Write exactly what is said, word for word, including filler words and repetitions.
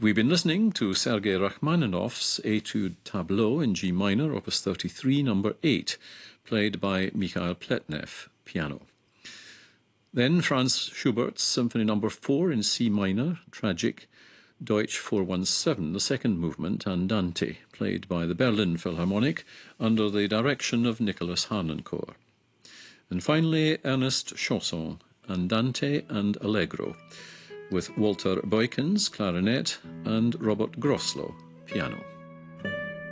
We've been listening to Sergei Rachmaninoff's Etude Tableau in G minor, opus thirty-three, number eight, played by Mikhail Pletnev, piano. Then Franz Schubert's Symphony number four in C minor, tragic, Deutsch four one seven, the second movement, Andante, played by the Berlin Philharmonic under the direction of Nicholas Harnoncourt. And finally, Ernest Chausson, Andante and Allegro, with Walter Beukens, clarinet, and Robert Groslow, piano.